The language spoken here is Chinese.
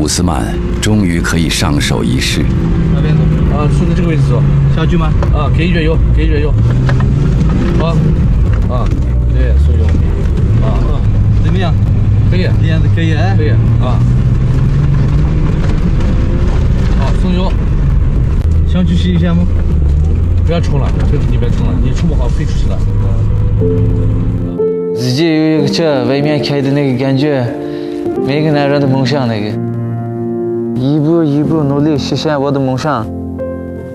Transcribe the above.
伍斯曼终于可以上手一试。 那边走啊，顺着这个位置走，下去吗？啊，给一卷油，给一卷油。好，啊，对，送油。啊，怎么样？可以，这样子可以哎，可以啊。好，送油。想去洗一下吗？不要冲了，你别冲了，你冲不好飞出去了。 自己有一个家，外面开的那个感觉，每个男人的梦想那个，一步一步努力实现我的梦想。